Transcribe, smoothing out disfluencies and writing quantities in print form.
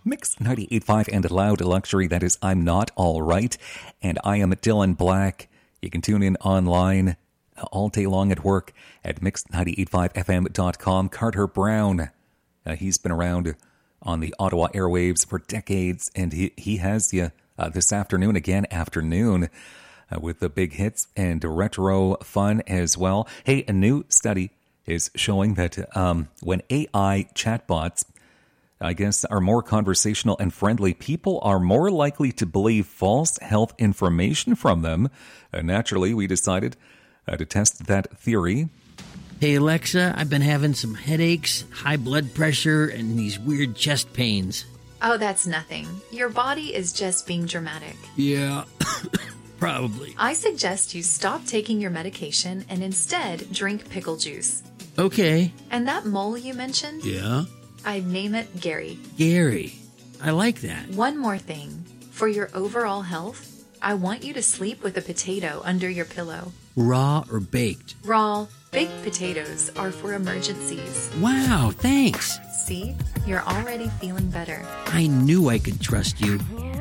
Mix 98.5 and Loud Luxury. That is I'm Not All Right. And I am Dylan Black. You can tune in online all day long at work at mix985fm.com. Carter Brown, he's been around on the Ottawa airwaves for decades, and he has you this afternoon, with the big hits and retro fun as well. Hey, a new study is showing that when AI chatbots, I guess, are more conversational and friendly, people are more likely to believe false health information from them. Naturally, we decided to test that theory. Hey, Alexa, I've been having some headaches, high blood pressure, and these weird chest pains. Oh, that's nothing. Your body is just being dramatic. Yeah, probably. I suggest you stop taking your medication and instead drink pickle juice. Okay. And that mole you mentioned? Yeah? I'd name it Gary. Gary. I like that. One more thing. For your overall health, I want you to sleep with a potato under your pillow. Raw or baked? Raw. Baked potatoes are for emergencies. Wow, thanks. See? You're already feeling better. I knew I could trust you.